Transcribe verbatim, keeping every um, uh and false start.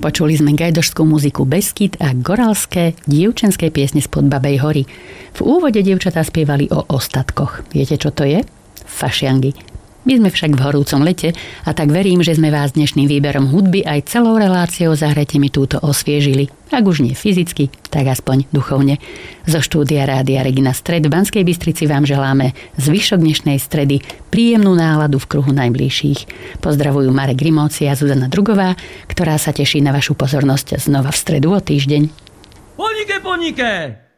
Počuli sme gajdošskú muziku Beskyd a goralské dievčenské piesne spod Babej hory. V úvode dievčatá spievali o ostatkoch. Viete, čo to je? Fašiangy. My sme však v horúcom lete a tak verím, že sme vás dnešným výberom hudby aj celou reláciou Zahrajte mi túto osviežili. Ak už nie fyzicky, tak aspoň duchovne. Zo štúdia Rádia Regina Stred v Banskej Bystrici vám želáme zvyšok dnešnej stredy, príjemnú náladu v kruhu najbližších. Pozdravujú Marek Rimóci a Zuzana Drugová, ktorá sa teší na vašu pozornosť znova v stredu o týždeň. Ponike, ponike!